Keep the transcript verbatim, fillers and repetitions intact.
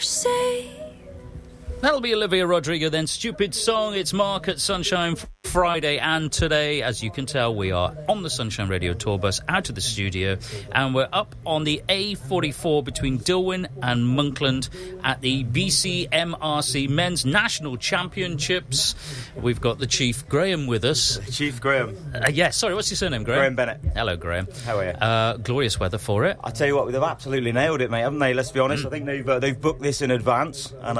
Say. That'll be Olivia Rodrigo then. Stupid Song. It's Mark at Sunshine Friday, and today, as you can tell, we are on the Sunshine Radio tour bus out of the studio, and we're up on the A forty-four between Dilwyn and Monkland at the B C M R C Men's National Championships. We've got the Chief Graham with us. Chief Graham. Uh, yes, yeah, sorry, what's your surname, Graham? Graham Bennett. Hello, Graham. How are you? Uh, glorious weather for it. I tell you what, they've absolutely nailed it, mate, haven't they? Let's be honest. Mm. I think they've uh, they've booked this in advance, and